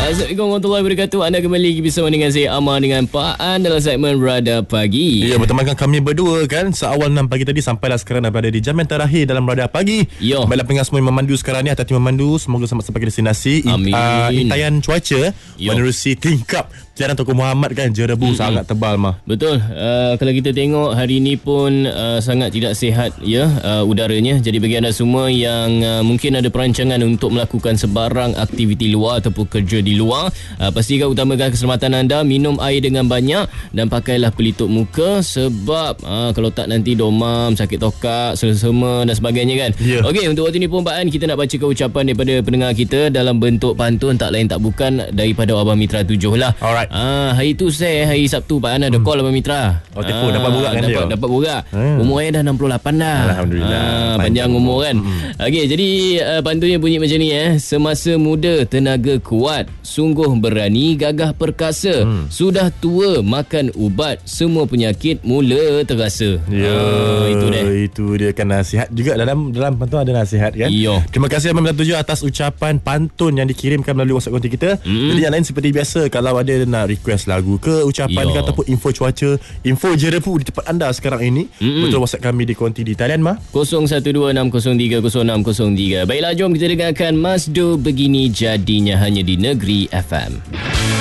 Assalamualaikum warahmatullahi wabarakatuh. Anda kembali bersama dengan saya Amar dengan Pak An dalam segmen Radar Pagi. Ya, bertemankan kami berdua kan seawal 6 pagi tadi sampailah sekarang berada di jam yang terakhir dalam Radar Pagi. Baiklah pendengar semua yang memandu sekarang ni, hati-hati memandu, semoga sampai ke destinasi. Amin. Intayan cuaca menerusi tingkap Jalan Tunku Muhammad kan, jerebu sangat tebal mah. Betul. Kalau kita tengok hari ini pun sangat tidak sihat ya udaranya. Jadi bagi anda semua yang mungkin ada perancangan untuk melakukan sebarang aktiviti luar ataupun kerja di luar, pastikan utamakan keselamatan anda, minum air dengan banyak dan pakailah pelitup muka sebab kalau tak nanti domam, sakit tokak, selsema dan sebagainya kan. Okey, untuk waktu ni pun Pak An, kita nak bacakan ucapan daripada pendengar kita dalam bentuk pantun, tak lain tak bukan daripada Abang Mitra 7 lah. Alright. Hari tu hari Sabtu Pak An ada call Abang Mitra. Telefon dapat borak kan dia? Dapat borak. Umur saya dah 68 dah. Alhamdulillah. Panjang umur kan. Okey, jadi pantunnya bunyi macam ni Semasa muda tenaga kuat, sungguh berani gagah perkasa. Sudah tua makan ubat, semua penyakit mula terasa. Itu dia kan nasihat juga dalam pantun, ada nasihat kan. Terima kasih Abang Mitra 7 atas ucapan pantun yang dikirimkan melalui WhatsApp konti kita. Jadi yang lain seperti biasa, kalau ada nak request lagu ke ucapan ke ataupun info cuaca, info jerebu di tempat anda sekarang ini, betul WhatsApp kami di konti di talian mah 0126030603. Baiklah, jom kita dengarkan Masdo Begini Jadinya hanya di Negeri FM.